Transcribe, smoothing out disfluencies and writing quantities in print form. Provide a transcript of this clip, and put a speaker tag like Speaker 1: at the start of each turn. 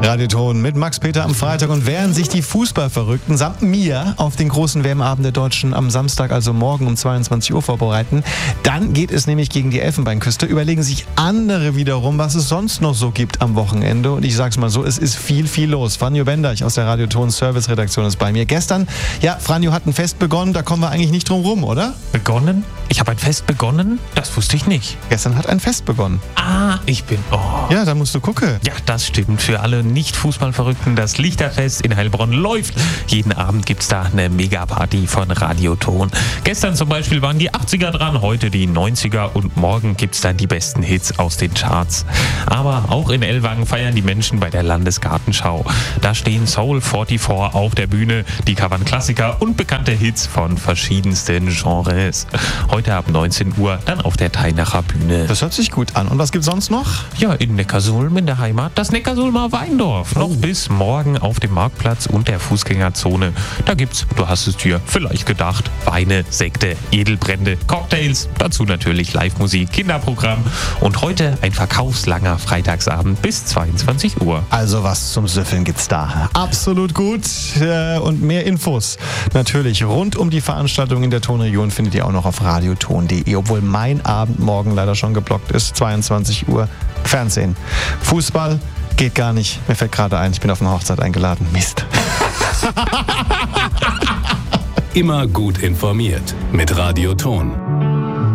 Speaker 1: Radioton mit Max Peter am Freitag, und während sich die Fußballverrückten samt mir auf den großen WM-Abend der Deutschen am Samstag, also morgen um 22 Uhr vorbereiten, dann geht es nämlich gegen die Elfenbeinküste, überlegen sich andere wiederum, was es sonst noch so gibt am Wochenende, und ich sag's mal so, es ist viel los. Franjo Benderch aus der Radioton Service-Redaktion ist bei mir. Gestern, ja, Franjo hat ein Fest begonnen, da kommen wir eigentlich nicht drum rum, oder?
Speaker 2: Begonnen? Ich habe ein Fest begonnen? Das wusste ich nicht.
Speaker 1: Gestern hat ein Fest begonnen.
Speaker 2: Ja,
Speaker 1: da musst du gucken.
Speaker 2: Ja, das stimmt. Für alle Nicht-Fußballverrückten, das Lichterfest in Heilbronn läuft. Jeden Abend gibt's da eine Megaparty von Radioton. Gestern zum Beispiel waren die 80er dran, heute die 90er, und morgen gibt's dann die besten Hits aus den Charts. Aber auch in Ellwangen feiern die Menschen bei der Landesgartenschau. Da stehen Soul 44 auf der Bühne, die covern Klassiker und bekannte Hits von verschiedensten Genres. Heute ab 19 Uhr dann auf der Teinacher Bühne.
Speaker 1: Das hört sich gut an. Und was gibt's sonst noch?
Speaker 2: Ja, in Neckarsulm in der Heimat das Neckarsulmer Weindorf. Noch bis morgen auf dem Marktplatz und der Fußgängerzone. Da gibt's, du hast es dir vielleicht gedacht, Weine, Sekte, Edelbrände, Cocktails, dazu natürlich Live-Musik, Kinderprogramm und heute ein verkaufslanger Freitagsabend bis 22 Uhr.
Speaker 1: Also was zum Süffeln gibt's da. Absolut gut. Und mehr Infos natürlich rund um die Veranstaltung in der Tonregion findet ihr auch noch auf radioton.de, obwohl mein Abend morgen leider schon geblockt ist, 22 Uhr. Fernsehen. Fußball geht gar nicht. Mir fällt gerade ein, ich bin auf eine Hochzeit eingeladen. Mist.
Speaker 3: Immer gut informiert mit Radioton.